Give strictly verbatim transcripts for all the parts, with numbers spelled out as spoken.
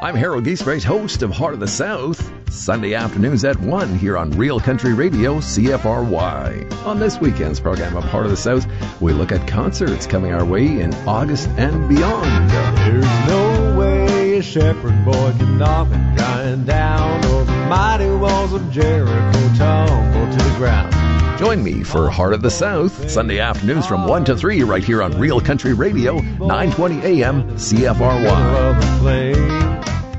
I'm Harold Giesbrecht, host of Heart of the South, Sunday afternoons at one here on Real Country Radio, C F R Y. On this weekend's program of Heart of the South, we look at concerts coming our way in August and beyond. There's no way a shepherd boy can knock and grind down, or the mighty walls of Jericho tumble to the ground. Join me for Heart of the South, Sunday afternoons from one to three right here on Real Country Radio, nine twenty A M, C F R Y.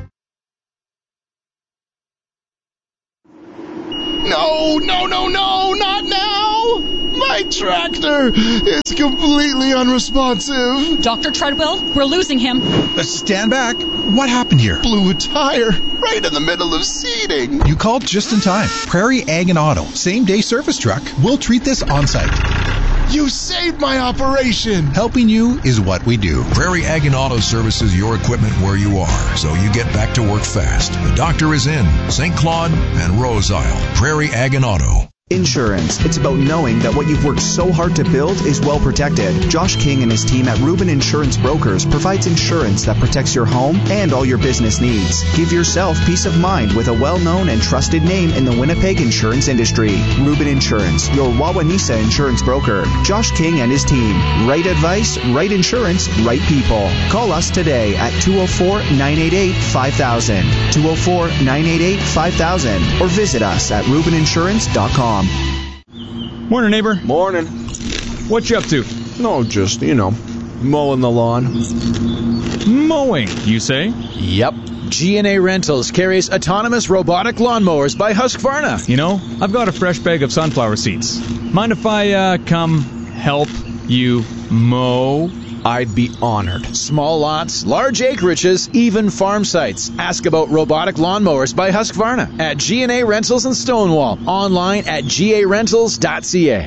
No, no, no, no, not now! My tractor is completely unresponsive. Doctor Treadwell, we're losing him. Uh, stand back. What happened here? Blew a tire right in the middle of seeding. You called just in time. Prairie Ag and Auto, same-day service truck. We'll treat this on-site. You saved my operation. Helping you is what we do. Prairie Ag and Auto services your equipment where you are, so you get back to work fast. The doctor is in Saint Claude and Rose Isle. Prairie Ag and Auto. Insurance. It's about knowing that what you've worked so hard to build is well protected. Josh King and his team at Rubin Insurance Brokers provides insurance that protects your home and all your business needs. Give yourself peace of mind with a well-known and trusted name in the Winnipeg insurance industry. Rubin Insurance, your Wawanesa insurance broker. Josh King and his team. Right advice, right insurance, right people. Call us today at two oh four, nine eight eight, five thousand, two oh four, nine eight eight, five thousand, or visit us at rubin insurance dot com. Morning, neighbor. Morning. What you up to? No, just, you know, mowing the lawn. Mowing, you say? Yep. G and A Rentals carries autonomous robotic lawnmowers by Husqvarna. You know, I've got a fresh bag of sunflower seeds. Mind if I uh, come help you mow? I'd be honored. Small lots, large acreages, even farm sites. Ask about robotic lawnmowers by Husqvarna at G and A Rentals in Stonewall. Online at g a rentals dot c a.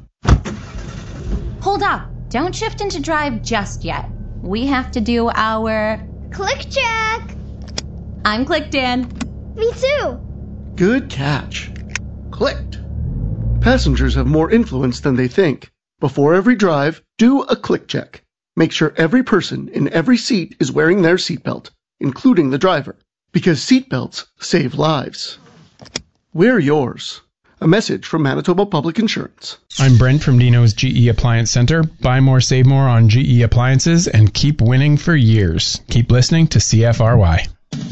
Hold up. Don't shift into drive just yet. We have to do our click check. I'm clicked in. Me too. Good catch. Clicked. Passengers have more influence than they think. Before every drive, do a click check. Make sure every person in every seat is wearing their seatbelt, including the driver, because seatbelts save lives. Wear yours. A message from Manitoba Public Insurance. I'm Brent from Dino's G E Appliance Center. Buy more, save more on G E appliances and keep winning for years. Keep listening to C F R Y.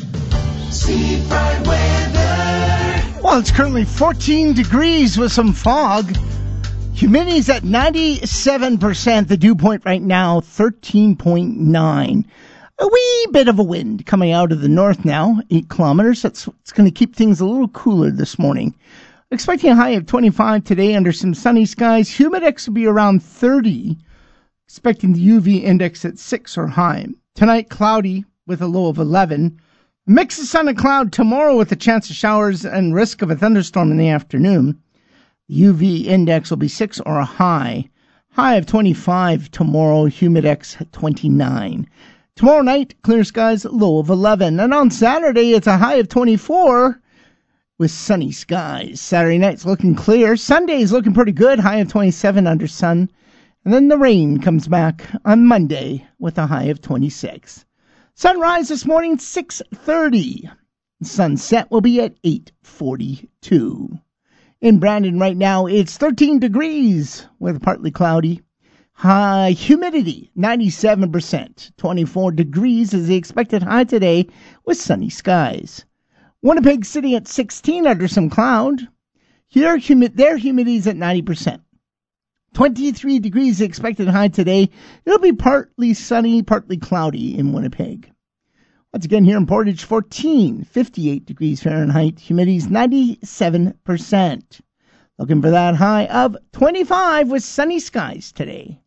Seafront weather. Well, it's currently fourteen degrees with some fog. Humidity's at ninety-seven percent. The dew point right now, thirteen point nine. A wee bit of a wind coming out of the north now, eight kilometers. That's it's going to keep things a little cooler this morning. Expecting a high of twenty-five today under some sunny skies. Humidex will be around thirty. Expecting the U V index at six or high. Tonight, cloudy with a low of eleven. Mix of sun and cloud tomorrow with a chance of showers and risk of a thunderstorm in the afternoon. U V index will be six or a high. High of twenty-five tomorrow, humidex twenty-nine. Tomorrow night, clear skies, low of eleven. And on Saturday, it's a high of twenty-four with sunny skies. Saturday night's looking clear. Sunday's looking pretty good, high of twenty-seven under sun. And then the rain comes back on Monday with a high of twenty-six. Sunrise this morning, six thirty. Sunset will be at eight forty-two. In Brandon right now, it's thirteen degrees with partly cloudy. High humidity, ninety-seven percent. twenty-four degrees is the expected high today with sunny skies. Winnipeg City at sixteen under some cloud. Here, humid, their humidity is at ninety percent. twenty-three degrees the expected high today. It'll be partly sunny, partly cloudy in Winnipeg. Once again, here in Portage, fourteen, fifty-eight degrees Fahrenheit. Humidity's ninety-seven percent. Looking for that high of twenty-five with sunny skies today.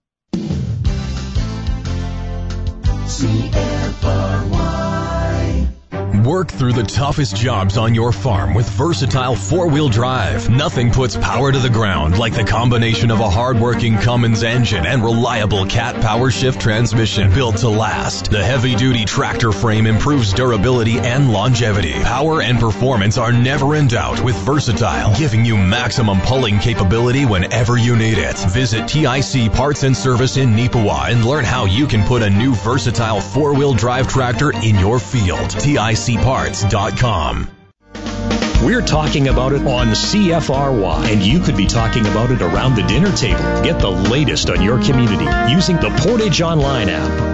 C F R Y. Work through the toughest jobs on your farm with versatile four-wheel drive. Nothing puts power to the ground like the combination of a hard-working Cummins engine and reliable Cat Power Shift transmission built to last. The heavy-duty tractor frame improves durability and longevity. Power and performance are never in doubt with Versatile, giving you maximum pulling capability whenever you need it. Visit T I C Parts and Service in Neepawa and learn how you can put a new versatile four-wheel drive tractor in your field. T I C parts dot com. We're talking about it on C F R Y, and you could be talking about it around the dinner table. Get the latest on your community using the Portage Online app.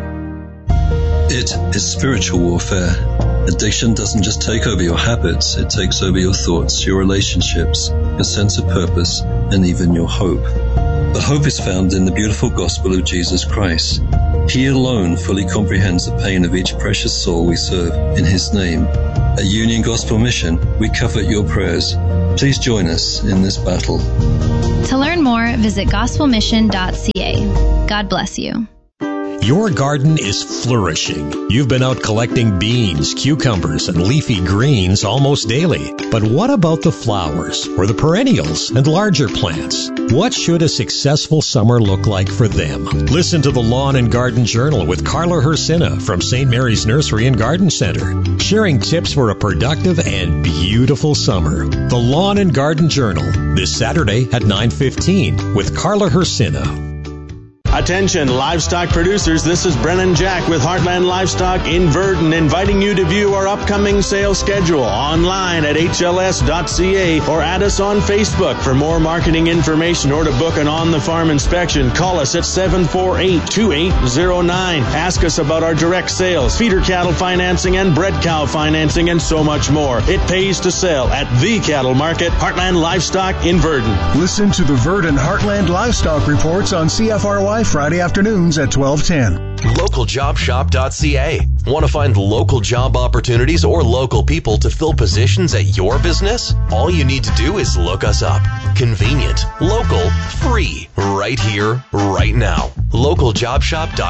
It is spiritual warfare. Addiction doesn't just take over your habits, it takes over your thoughts, your relationships, your sense of purpose, and even your hope. But hope is found in the beautiful gospel of Jesus Christ. He alone fully comprehends the pain of each precious soul we serve in His name. At Union Gospel Mission, we covet your prayers. Please join us in this battle. To learn more, visit gospel mission dot c a. God bless you. Your garden is flourishing. You've been out collecting beans, cucumbers, and leafy greens almost daily. But what about the flowers, or the perennials and larger plants? What should a successful summer look like for them? Listen to the Lawn and Garden Journal with Carla Hersina from Saint Mary's Nursery and Garden Center, sharing tips for a productive and beautiful summer. The Lawn and Garden Journal, this Saturday at nine fifteen with Carla Hersina. Attention livestock producers, this is Brennan Jack with Heartland Livestock in Verdon, inviting you to view our upcoming sales schedule online at H L S dot C A or add us on Facebook. For more marketing information or to book an on-the-farm inspection, call us at seven four eight, two eight zero nine. Ask us about our direct sales, feeder cattle financing, and bred cow financing, and so much more. It pays to sell at the cattle market, Heartland Livestock in Verdon. Listen to the Verdon Heartland Livestock Reports on C F R Y Friday afternoons at twelve ten. local job shop dot c a. Want to find local job opportunities or local people to fill positions at your business? All you need to do is look us up. Convenient, local, free, right here, right now. local job shop dot